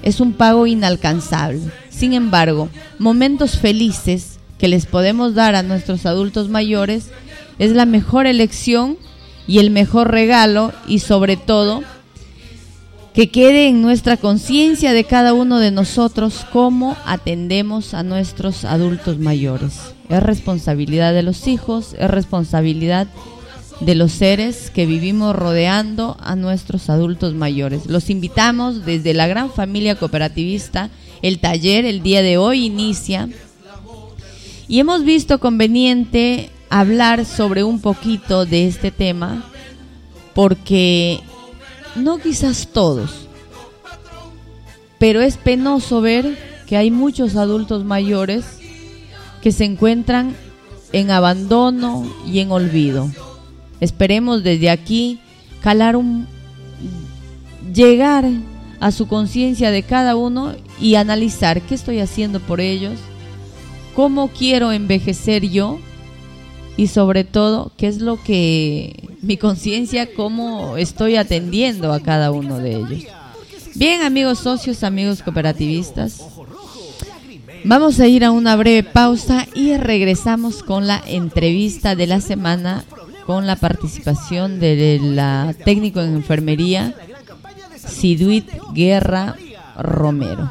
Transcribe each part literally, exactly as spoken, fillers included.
es un pago inalcanzable. Sin embargo, momentos felices que les podemos dar a nuestros adultos mayores es la mejor elección y el mejor regalo, y sobre todo que quede en nuestra conciencia de cada uno de nosotros cómo atendemos a nuestros adultos mayores. Es responsabilidad de los hijos, es responsabilidad de los seres que vivimos rodeando a nuestros adultos mayores. Los invitamos desde la gran familia cooperativista. El taller el día de hoy inicia y hemos visto conveniente hablar sobre un poquito de este tema porque no quizás todos, pero es penoso ver que hay muchos adultos mayores que se encuentran en abandono y en olvido. Esperemos desde aquí calar un, llegar a su conciencia de cada uno y analizar qué estoy haciendo por ellos, cómo quiero envejecer yo y sobre todo qué es lo que mi conciencia, cómo estoy atendiendo a cada uno de ellos. Bien, amigos socios, amigos cooperativistas, vamos a ir a una breve pausa y regresamos con la entrevista de la semana con la participación de la técnico en enfermería Siduit Guerra Romero.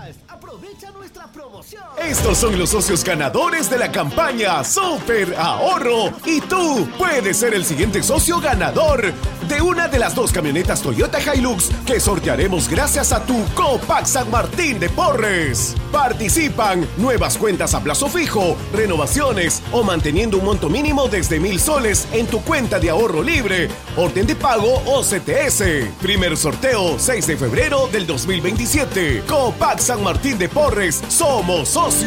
Estos son los socios ganadores de la campaña Super Ahorro y tú puedes ser el siguiente socio ganador de una de las dos camionetas Toyota Hilux que sortearemos gracias a tu Copac San Martín de Porres. Participan nuevas cuentas a plazo fijo, renovaciones o manteniendo un monto mínimo desde mil soles en tu cuenta de ahorro libre, orden de pago o C T S. Primer sorteo seis de febrero del dos mil veintisiete. Copac San Martín de Porres, somos socios.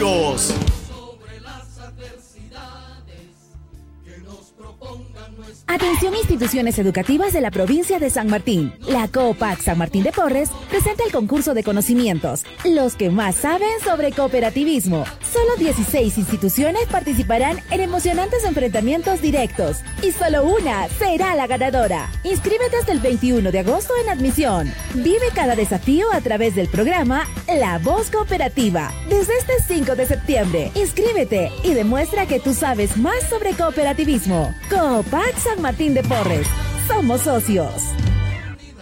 Atención instituciones educativas de la provincia de San Martín. La Copac San Martín de Porres presenta el concurso de conocimientos, los que más saben sobre cooperativismo. Solo dieciséis instituciones participarán en emocionantes enfrentamientos directos y solo una será la ganadora. Inscríbete hasta el veintiuno de agosto en admisión. Vive cada desafío a través del programa La Voz Cooperativa. Desde este cinco de septiembre, inscríbete y demuestra que tú sabes más sobre cooperativismo. Copac San Martín de Porres. Somos socios.